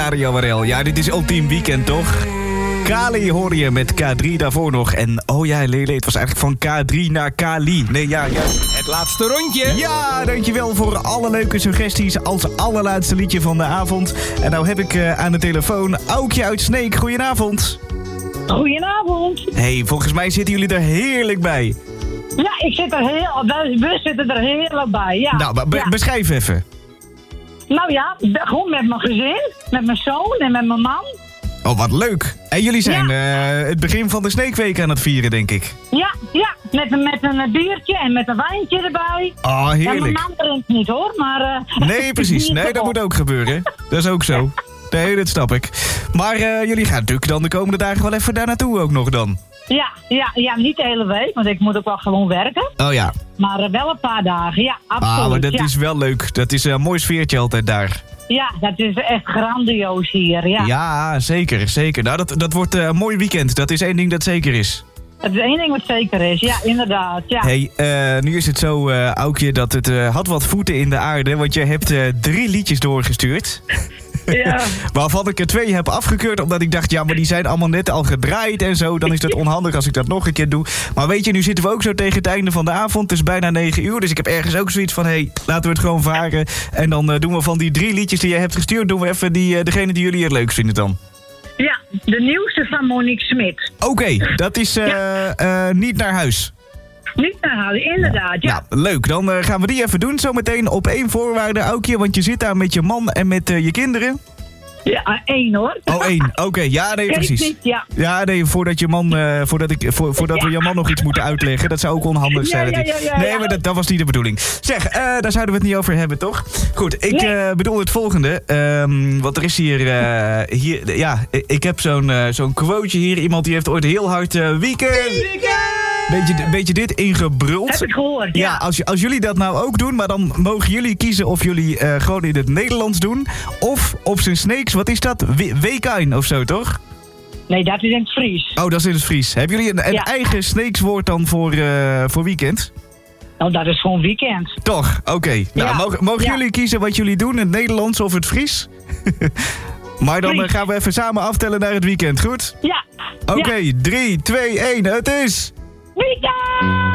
Radio Warel. Ja, dit is Ultiem Weekend, toch? Kali hoor je met K3 daarvoor nog. En oh ja, Lele, het was eigenlijk van K3 naar Kali. Nee, ja. Het laatste rondje. Ja, dankjewel voor alle leuke suggesties als allerlaatste liedje van de avond. En nou heb ik aan de telefoon Aukje uit Sneek. Goedenavond. Goedenavond. Hey, volgens mij zitten jullie er heerlijk bij. Ja, we zitten er heerlijk bij, ja. Nou, beschrijf even. Nou ja, gewoon met mijn gezin, met mijn zoon en met mijn man. Oh, wat leuk. En jullie zijn het begin van de Sneekweek aan het vieren, denk ik. Ja, met een biertje en met een wijntje erbij. Oh, heerlijk. En mijn man drinkt niet hoor, maar... Nee, precies. Nee, dat moet ook gebeuren. Dat is ook zo. Nee, dat snap ik. Maar jullie gaan natuurlijk dan de komende dagen wel even daar naartoe ook nog dan. Ja, niet de hele week, want ik moet ook wel gewoon werken. Oh ja. Maar wel een paar dagen, ja, absoluut. Maar dat is wel leuk. Dat is een mooi sfeertje altijd daar. Ja, dat is echt grandioos hier, ja. Ja, zeker. Nou, dat wordt een mooi weekend. Dat is één ding dat zeker is. Het is één ding wat zeker is, ja, inderdaad, ja. Hey, nu is het zo, Aukje, dat het had wat voeten in de aarde, want je hebt 3 liedjes doorgestuurd. Ja. Waarvan ik er 2 heb afgekeurd, omdat ik dacht, ja, maar die zijn allemaal net al gedraaid en zo. Dan is dat onhandig als ik dat nog een keer doe. Maar weet je, nu zitten we ook zo tegen het einde van de avond. Het is bijna 9 uur, dus ik heb ergens ook zoiets van, hey, laten we het gewoon varen. En dan doen we van die 3 liedjes die je hebt gestuurd, doen we even degene die jullie het leuk vinden dan. Ja, de nieuwste van Monique Smit. Oké, dat is Niet naar huis. Niet naar huis, inderdaad, ja. Nou, leuk. Dan gaan we die even doen. Zometeen op 1 voorwaarde, Aukje. Want je zit daar met je man en met je kinderen. Ja, 1 hoor. Oh, 1. Oké, ja, nee, precies. Niet, ja. Ja, nee, voordat we je man nog iets moeten uitleggen. Dat zou ook onhandig zijn. Nee, maar dat was niet de bedoeling. Zeg, daar zouden we het niet over hebben, toch? Goed, ik bedoel het volgende. Want er is hier ik heb zo'n quoteje hier. Iemand die heeft ooit heel hard weekend. Beetje dit ingebruld. Heb ik gehoord, ja. Als jullie dat nou ook doen, maar dan mogen jullie kiezen of jullie gewoon in het Nederlands doen. Of op zijn Sneeks, wat is dat? Weekijn of zo, toch? Nee, dat is in het Fries. Oh, dat is in het Fries. Hebben jullie een eigen Sneekswoord dan voor weekend? Nou, dat is gewoon weekend. Toch, oké. Nou, mogen jullie kiezen wat jullie doen, in het Nederlands of het Fries? Maar dan gaan we even samen aftellen naar het weekend, goed? Ja. Oké, 3, 2, 1, het is... Weekend!